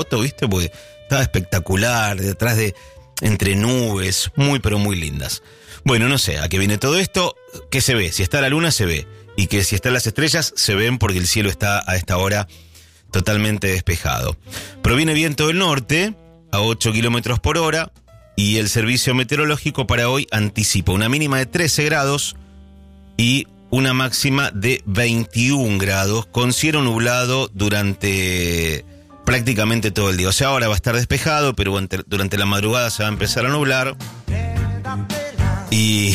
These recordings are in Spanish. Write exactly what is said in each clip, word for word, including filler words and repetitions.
foto, ¿viste? Porque estaba espectacular, detrás de, entre nubes, muy pero muy lindas. Bueno, no sé, ¿a qué viene todo esto? ¿Qué se ve? Si está la luna, se ve. Y que si están las estrellas, se ven porque el cielo está a esta hora totalmente despejado. Proviene viento del norte a ocho kilómetros por hora y el servicio meteorológico para hoy anticipa una mínima de trece grados y una máxima de veintiún grados con cielo nublado durante prácticamente todo el día. O sea, ahora va a estar despejado, pero durante la madrugada se va a empezar a nublar y...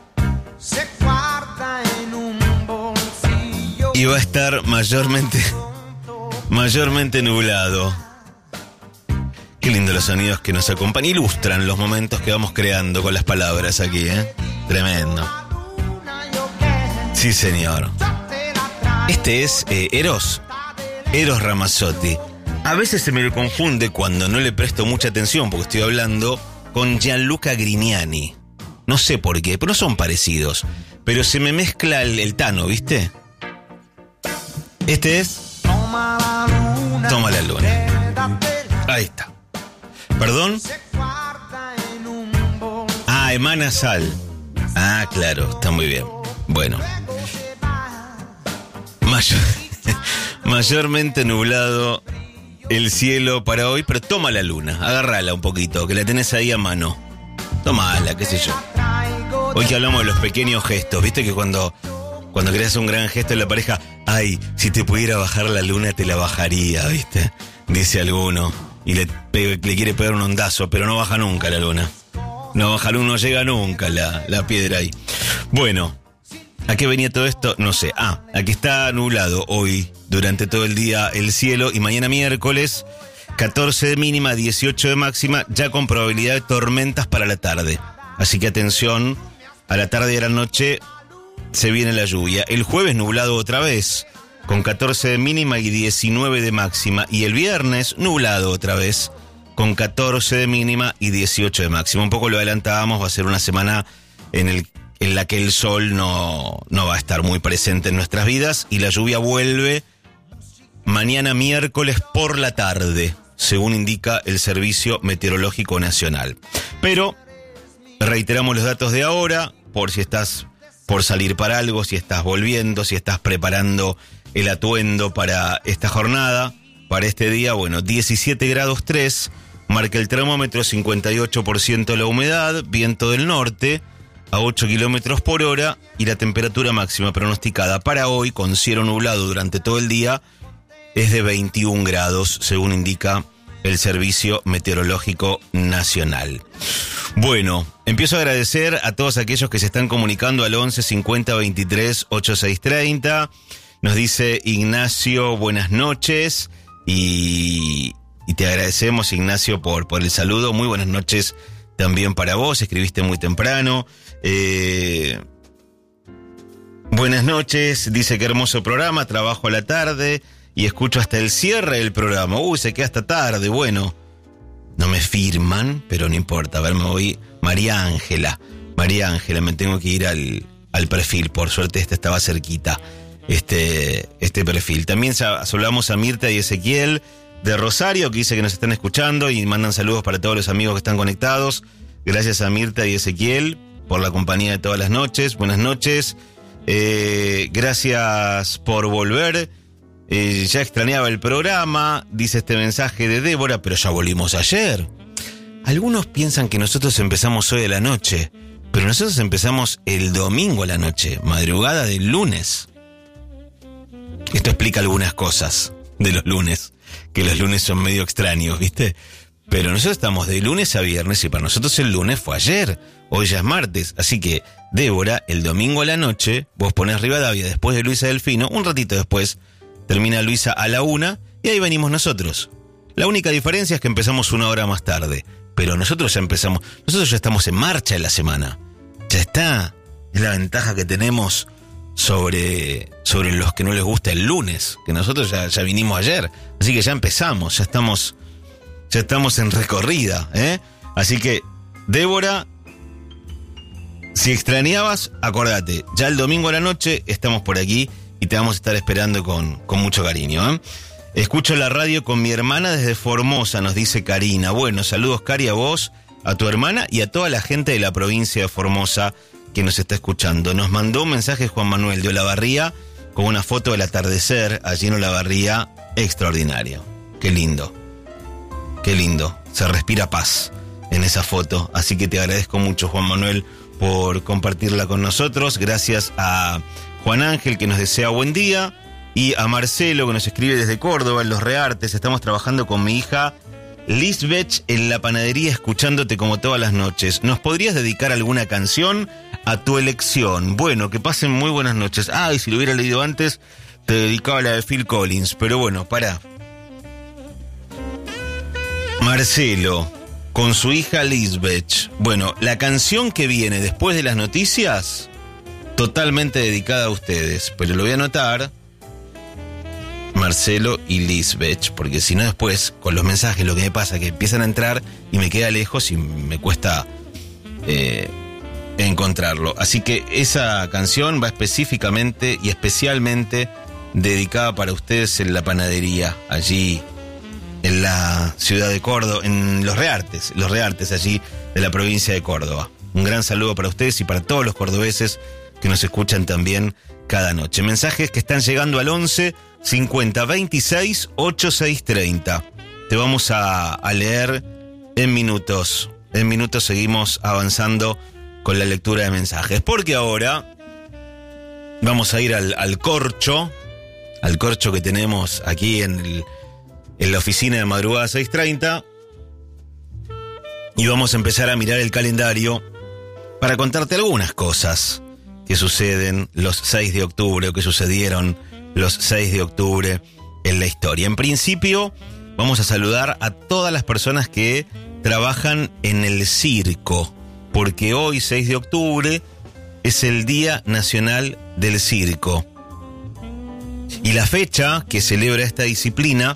y va a estar mayormente mayormente nublado. Qué lindo los sonidos que nos acompañan, ilustran los momentos que vamos creando con las palabras aquí, ¿eh? Tremendo. Sí, señor. Este es eh, Eros, Eros Ramazzotti. A veces se me lo confunde cuando no le presto mucha atención porque estoy hablando con Gianluca Grignani. No sé por qué, pero no son parecidos. Pero se me mezcla el, el Tano, ¿viste? Este es Toma la luna. Toma la luna. Ahí está. ¿Perdón? Ah, emana sal. Ah, claro, está muy bien. Bueno. Mayor, mayormente nublado el cielo para hoy, pero toma la luna, agárrala un poquito, que la tenés ahí a mano. Tomala, qué sé yo. Hoy que hablamos de los pequeños gestos, viste que cuando, cuando querés un gran gesto en la pareja, ay, si te pudiera bajar la luna te la bajaría, viste, dice alguno, y le, pe- le quiere pegar un ondazo, pero no baja nunca la luna. No baja luna, no llega nunca la, la piedra ahí. Bueno, ¿a qué venía todo esto? No sé. Ah, aquí está nublado hoy durante todo el día el cielo y mañana miércoles catorce de mínima, dieciocho de máxima, ya con probabilidad de tormentas para la tarde. Así que atención, a la tarde y a la noche se viene la lluvia. El jueves nublado otra vez, con catorce de mínima y diecinueve de máxima. Y el viernes nublado otra vez, con catorce de mínima y dieciocho de máxima. Un poco lo adelantábamos, va a ser una semana en, el, en la que el sol no, no va a estar muy presente en nuestras vidas y la lluvia vuelve mañana miércoles por la tarde, según indica el Servicio Meteorológico Nacional. Pero reiteramos los datos de ahora, por si estás por salir para algo, si estás volviendo, si estás preparando el atuendo para esta jornada, para este día. Bueno, diecisiete grados tres, marca el termómetro, cincuenta y ocho por ciento la humedad, viento del norte a ocho kilómetros por hora y la temperatura máxima pronosticada para hoy, con cielo nublado durante todo el día, es de veintiún grados, según indica el Servicio Meteorológico Nacional. Bueno, empiezo a agradecer a todos aquellos que se están comunicando al once cincuenta veintitrés ochenta y seis treinta. Nos dice Ignacio, buenas noches, y, y te agradecemos, Ignacio, por, por el saludo. Muy buenas noches también para vos, escribiste muy temprano. Eh, buenas noches, dice que hermoso programa, trabajo a la tarde y escucho hasta el cierre del programa. Uy, se queda hasta tarde, bueno. No me firman, pero no importa. A ver, me voy. María Ángela. María Ángela, me tengo que ir al, al perfil. Por suerte este estaba cerquita, este, este perfil. También saludamos a Mirta y Ezequiel de Rosario, que dice que nos están escuchando y mandan saludos para todos los amigos que están conectados. Gracias a Mirta y Ezequiel por la compañía de todas las noches. Buenas noches. Eh, gracias por volver. Eh, ya extrañaba el programa, dice este mensaje de Débora, pero ya volvimos ayer. Algunos piensan que nosotros empezamos hoy a la noche, pero nosotros empezamos el domingo a la noche, madrugada del lunes. Esto explica algunas cosas de los lunes, que los lunes son medio extraños, ¿viste? Pero nosotros estamos de lunes a viernes y para nosotros el lunes fue ayer, hoy ya es martes. Así que, Débora, el domingo a la noche, vos ponés Rivadavia después de Luisa Delfino, un ratito después termina Luisa a la una y ahí venimos nosotros. La única diferencia es que empezamos una hora más tarde, pero nosotros ya empezamos, nosotros ya estamos en marcha en la semana. Ya está, es la ventaja que tenemos sobre, sobre los que no les gusta el lunes, que nosotros ya, ya vinimos ayer, así que ya empezamos, ya estamos, ya estamos en recorrida, ¿eh? Así que, Débora, si extrañabas, acordate, ya el domingo a la noche estamos por aquí y te vamos a estar esperando con, con mucho cariño, ¿eh? Escucho la radio con mi hermana desde Formosa, nos dice Karina. Bueno, saludos, Cari, a vos, a tu hermana y a toda la gente de la provincia de Formosa que nos está escuchando. Nos mandó un mensaje Juan Manuel de Olavarría con una foto del atardecer allí en Olavarría, extraordinario. Qué lindo, qué lindo. Se respira paz en esa foto, así que te agradezco mucho, Juan Manuel, por compartirla con nosotros. Gracias a Juan Ángel, que nos desea buen día, y a Marcelo, que nos escribe desde Córdoba, en Los Reartes. Estamos trabajando con mi hija Lisbeth en la panadería, escuchándote como todas las noches. ¿Nos podrías dedicar alguna canción? A tu elección. Bueno, que pasen muy buenas noches. Ay, si lo hubiera leído antes, te dedicaba la de Phil Collins, pero bueno, pará. Marcelo, con su hija Lisbeth. Bueno, la canción que viene después de las noticias, totalmente dedicada a ustedes, pero lo voy a anotar, Marcelo y Lisbeth, porque si no después, con los mensajes, lo que me pasa es que empiezan a entrar y me queda lejos y me cuesta eh, encontrarlo. Así que esa canción va específicamente y especialmente dedicada para ustedes en la panadería, allí en la ciudad de Córdoba, en Los Reartes, Los Reartes allí de la provincia de Córdoba. Un gran saludo para ustedes y para todos los cordobeses que nos escuchan también cada noche. Mensajes que están llegando al once cincuenta veintiséis ochenta y seis treinta. Te vamos a, a leer en minutos. En minutos seguimos avanzando con la lectura de mensajes, porque ahora vamos a ir al, al corcho, al corcho que tenemos aquí en el en la oficina de Madrugada seis treinta, y vamos a empezar a mirar el calendario para contarte algunas cosas que suceden los seis de octubre o que sucedieron los seis de octubre en la historia. En principio, vamos a saludar a todas las personas que trabajan en el circo, porque hoy, seis de octubre, es el Día Nacional del Circo. Y la fecha que celebra esta disciplina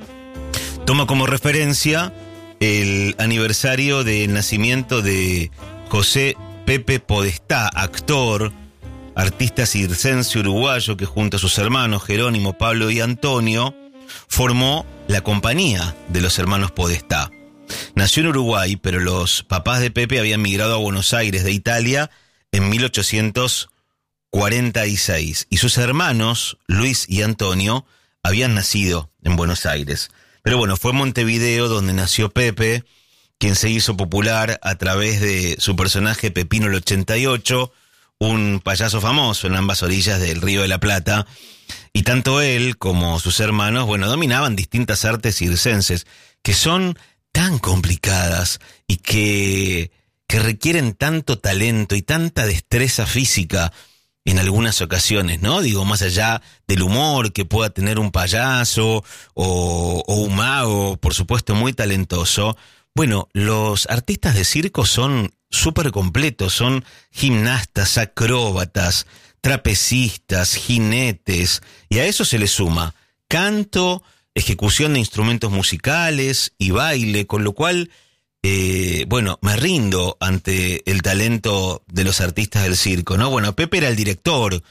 toma como referencia el aniversario del nacimiento de José Pepe Podestá, actor, artista circense uruguayo que junto a sus hermanos Jerónimo, Pablo y Antonio formó la compañía de los hermanos Podestá. Nació en Uruguay, pero los papás de Pepe habían migrado a Buenos Aires de Italia en mil ochocientos cuarenta y seis y sus hermanos Luis y Antonio habían nacido en Buenos Aires. Pero bueno, fue en Montevideo donde nació Pepe, quien se hizo popular a través de su personaje Pepino el ochenta y ocho, un payaso famoso en ambas orillas del Río de la Plata, y tanto él como sus hermanos, bueno, dominaban distintas artes circenses que son tan complicadas y que, que requieren tanto talento y tanta destreza física en algunas ocasiones, ¿no? Digo, más allá del humor que pueda tener un payaso o, o un mago, por supuesto, muy talentoso. Bueno, los artistas de circo son súper completos, son gimnastas, acróbatas, trapecistas, jinetes, y a eso se le suma canto, ejecución de instrumentos musicales y baile, con lo cual, eh, bueno, me rindo ante el talento de los artistas del circo, ¿no? Bueno, Pepe era el director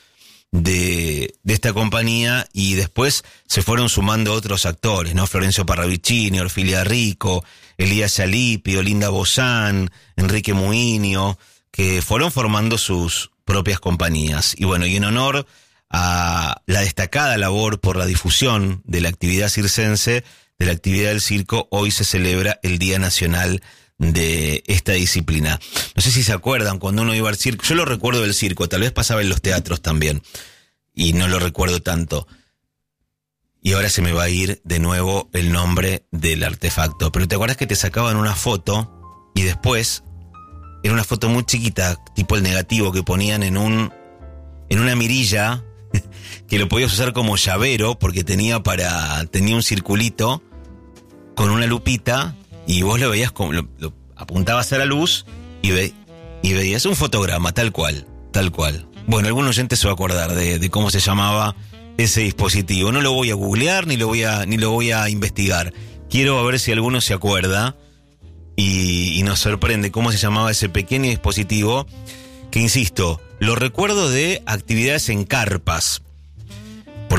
de, de esta compañía y después se fueron sumando otros actores, ¿no? Florencio Parravicini, Orfilia Rico, Elías Alipi, Linda Bozán, Enrique Muinio, que fueron formando sus propias compañías. Y bueno, y en honor a la destacada labor por la difusión de la actividad circense, de la actividad del circo, hoy se celebra el Día Nacional de esta disciplina. No sé si se acuerdan cuando uno iba al circo, yo lo recuerdo del circo, tal vez pasaba en los teatros también, y no lo recuerdo tanto. Y ahora se me va a ir de nuevo el nombre del artefacto. Pero ¿te acuerdas que te sacaban una foto y después era una foto muy chiquita, tipo el negativo que ponían en un en una mirilla que lo podías usar como llavero porque tenía para tenía un circulito con una lupita y vos lo veías como lo, lo apuntabas a la luz y ve, y veías un fotograma tal cual, tal cual. Bueno, algún oyente se va a acordar de, de cómo se llamaba ese dispositivo. No lo voy a googlear ni lo voy a ni lo voy a investigar. Quiero ver si alguno se acuerda y, y nos sorprende cómo se llamaba ese pequeño dispositivo que, insisto, lo recuerdo de actividades en carpas,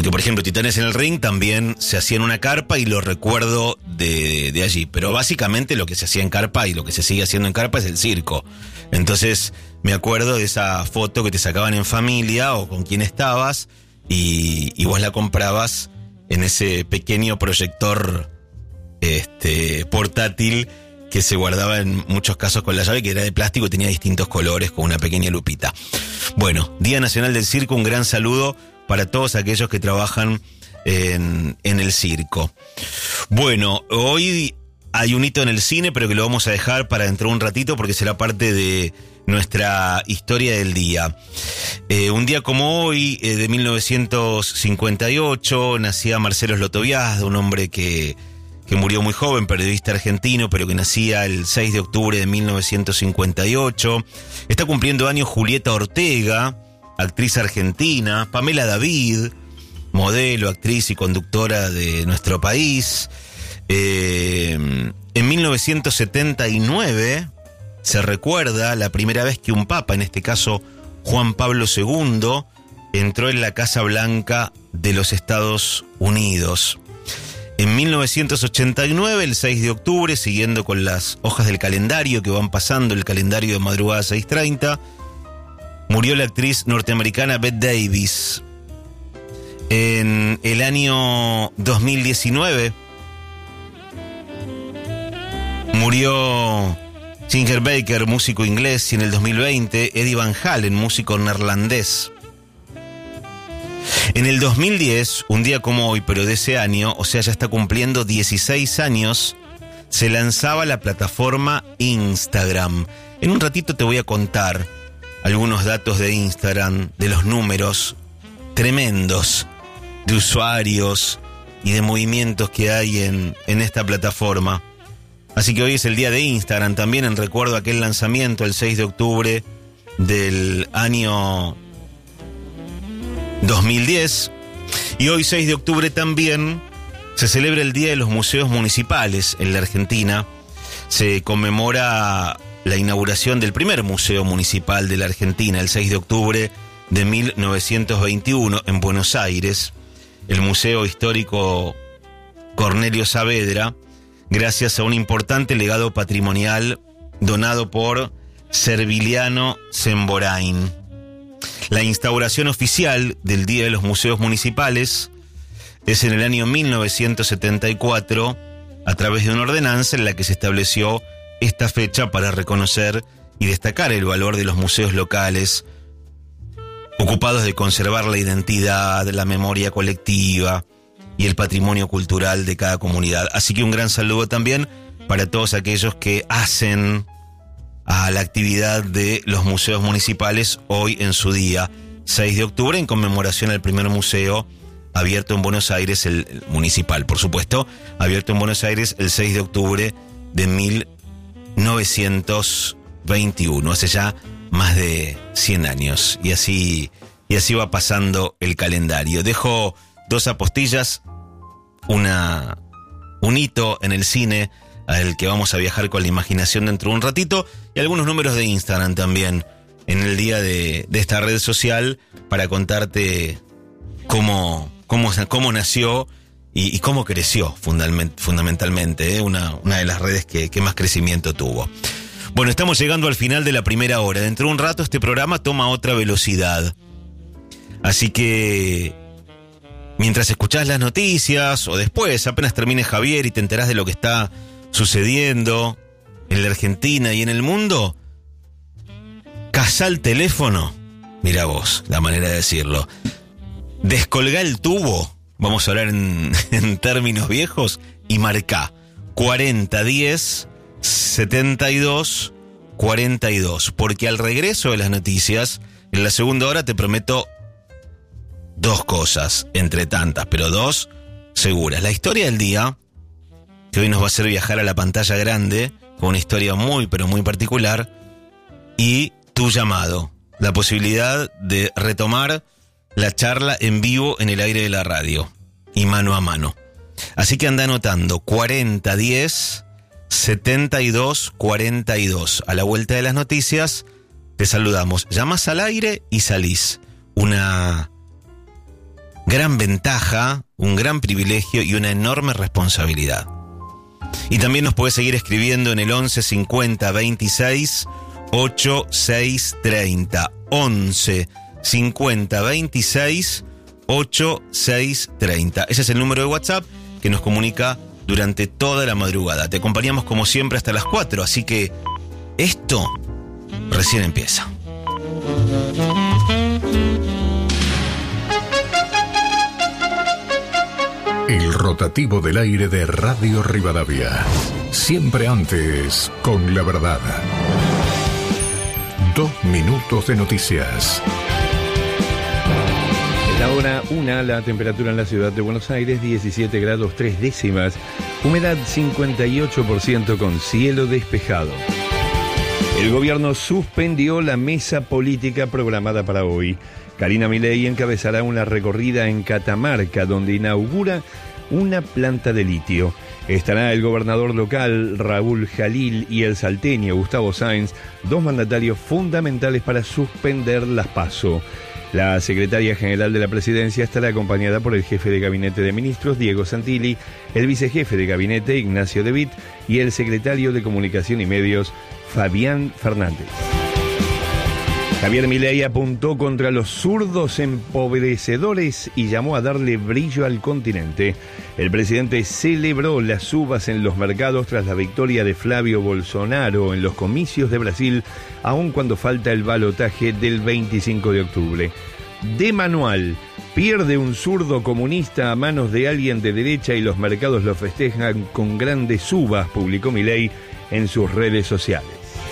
Porque, por ejemplo, Titanes en el Ring también se hacía en una carpa y lo recuerdo de, de allí. Pero básicamente lo que se hacía en carpa y lo que se sigue haciendo en carpa es el circo. Entonces me acuerdo de esa foto que te sacaban en familia o con quién estabas y, y vos la comprabas en ese pequeño proyector este, portátil que se guardaba en muchos casos con la llave, que era de plástico y tenía distintos colores con una pequeña lupita. Bueno, Día Nacional del Circo, un gran saludo para todos aquellos que trabajan en, en el circo. Bueno, hoy hay un hito en el cine, pero que lo vamos a dejar para dentro de un ratito porque será parte de nuestra historia del día. Eh, un día como hoy, eh, de mil novecientos cincuenta y ocho, nacía Marcelo Slotoviazda, un hombre que, que murió muy joven, periodista argentino, pero que nacía el seis de octubre de mil novecientos cincuenta y ocho. Está cumpliendo años Julieta Ortega, actriz argentina, Pamela David, modelo, actriz y conductora de nuestro país. Eh, en mil novecientos setenta y nueve se recuerda la primera vez que un papa, en este caso Juan Pablo segundo, entró en la Casa Blanca de los Estados Unidos. En mil novecientos ochenta y nueve, el seis de octubre, siguiendo con las hojas del calendario que van pasando, el calendario de madrugada seis treinta, murió la actriz norteamericana Bette Davis. En el año dos mil diecinueve murió Ginger Baker, músico inglés, y en el dos mil veinte Eddie Van Halen, músico neerlandés. En el dos mil diez, un día como hoy, pero de ese año, o sea, ya está cumpliendo dieciséis años, se lanzaba la plataforma Instagram. En un ratito te voy a contar algunos datos de Instagram, de los números tremendos de usuarios y de movimientos que hay en, en esta plataforma. Así que hoy es el día de Instagram, también en recuerdo a aquel lanzamiento el seis de octubre del año dos mil diez. Y hoy, seis de octubre, también se celebra el Día de los Museos Municipales en la Argentina. Se conmemora la inauguración del primer museo municipal de la Argentina, el seis de octubre de mil novecientos veintiuno, en Buenos Aires. El Museo Histórico Cornelio Saavedra, gracias a un importante legado patrimonial donado por Serviliano Semborain. La instauración oficial del Día de los Museos Municipales es en el año mil novecientos setenta y cuatro, a través de una ordenanza en la que se estableció esta fecha para reconocer y destacar el valor de los museos locales, ocupados de conservar la identidad, la memoria colectiva y el patrimonio cultural de cada comunidad. Así que un gran saludo también para todos aquellos que hacen a la actividad de los museos municipales hoy en su día, seis de octubre, en conmemoración al primer museo abierto en Buenos Aires, el, el municipal, por supuesto, abierto en Buenos Aires el seis de octubre de mil novecientos veintiuno, hace ya más de cien años, y así, y así va pasando el calendario. Dejo dos apostillas, una, un hito en el cine al que vamos a viajar con la imaginación dentro de un ratito, y algunos números de Instagram también en el día de, de esta red social para contarte cómo, cómo, cómo nació y, y cómo creció fundament, fundamentalmente, ¿eh? una, una de las redes que, que más crecimiento tuvo. Bueno, estamos llegando al final de la primera hora. Dentro de un rato este programa toma otra velocidad. Así que mientras escuchás las noticias o después, apenas termine Javier y te enterás de lo que está sucediendo en la Argentina y en el mundo, cazá el teléfono, mira vos, la manera de decirlo, descolgá el tubo, vamos a hablar en, en términos viejos, y marcá cuarenta diez setenta y dos cuarenta y dos, porque al regreso de las noticias, en la segunda hora te prometo dos cosas, entre tantas, pero dos seguras. La historia del día, que hoy nos va a hacer viajar a la pantalla grande, con una historia muy, pero muy particular, y tu llamado, la posibilidad de retomar la charla en vivo en el aire de la radio, y mano a mano. Así que anda anotando, cuarenta diez setenta y dos cuarenta y dos. A la vuelta de las noticias, te saludamos. Llamás al aire y salís. Una gran ventaja, un gran privilegio y una enorme responsabilidad. Y también nos puede seguir escribiendo en el once cincuenta veintiséis ochenta y seis treinta. once cincuenta veintiséis ochenta y seis treinta. Ese es el número de WhatsApp que nos comunica durante toda la madrugada. Te acompañamos como siempre hasta las cuatro, así que esto recién empieza. El rotativo del aire de Radio Rivadavia. Siempre antes, con la verdad. Dos minutos de noticias. En la hora una, la temperatura en la ciudad de Buenos Aires, diecisiete grados tres décimas. Humedad cincuenta y ocho por ciento con cielo despejado. El gobierno suspendió la mesa política programada para hoy. Karina Milei encabezará una recorrida en Catamarca, donde inaugura una planta de litio. Estará el gobernador local, Raúl Jalil, y el salteño, Gustavo Sáenz, dos mandatarios fundamentales para suspender las PASO. La secretaria general de la presidencia estará acompañada por el jefe de gabinete de ministros, Diego Santilli, el vicejefe de gabinete, Ignacio De Witt, y el secretario de Comunicación y Medios, Fabián Fernández. Javier Milei apuntó contra los zurdos empobrecedores y llamó a darle brillo al continente. El presidente celebró las uvas en los mercados tras la victoria de Flavio Bolsonaro en los comicios de Brasil, aun cuando falta el balotaje del veinticinco de octubre. De manual, pierde un zurdo comunista a manos de alguien de derecha y los mercados lo festejan con grandes uvas, publicó Milei en sus redes sociales.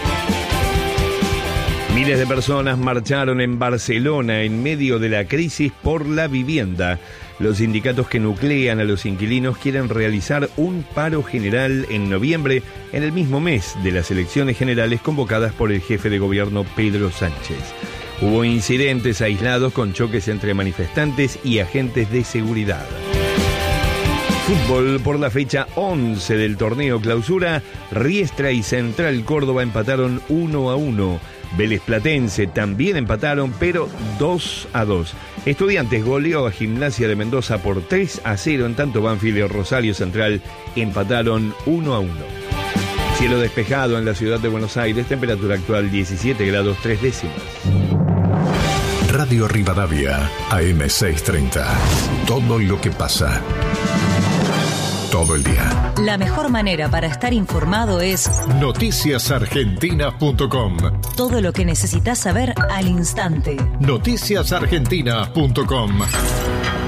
Miles de personas marcharon en Barcelona en medio de la crisis por la vivienda. Los sindicatos que nuclean a los inquilinos quieren realizar un paro general en noviembre, en el mismo mes de las elecciones generales convocadas por el jefe de gobierno Pedro Sánchez. Hubo incidentes aislados con choques entre manifestantes y agentes de seguridad. Fútbol, por la fecha once del torneo Clausura, Riestra y Central Córdoba empataron uno a uno. Vélez Platense también empataron, pero dos a dos. Estudiantes goleó a Gimnasia de Mendoza por tres a cero, en tanto Banfield y Rosario Central empataron uno a uno. Cielo despejado en la ciudad de Buenos Aires, temperatura actual diecisiete grados tres décimas. Radio Rivadavia, A M seiscientos treinta. Todo lo que pasa. Todo el día. La mejor manera para estar informado es noticias argentinas punto com. Todo lo que necesitas saber al instante. noticias argentinas punto com.